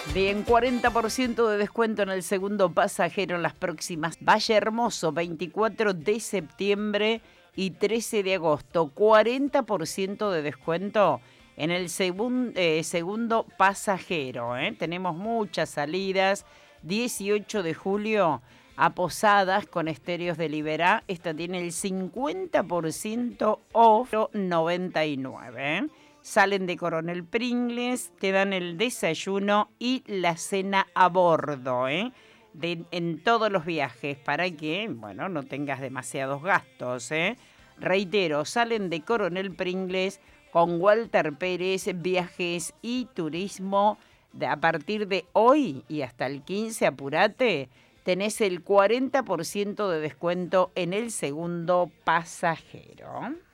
Bien, 40% de descuento en el segundo pasajero en las próximas. Valle Hermoso, 24 de septiembre y 13 de agosto. 40% de descuento en el segundo pasajero. Tenemos muchas salidas. 18 de julio a Posadas con Estéreos de Liberá. Esta tiene el 50% off 99. Salen de Coronel Pringles, te dan el desayuno y la cena a bordo, en todos los viajes, para que, bueno, no tengas demasiados gastos, Reitero, salen de Coronel Pringles con Walter Pérez, viajes y turismo. A partir de hoy y hasta el 15, apurate, tenés el 40% de descuento en el segundo pasajero.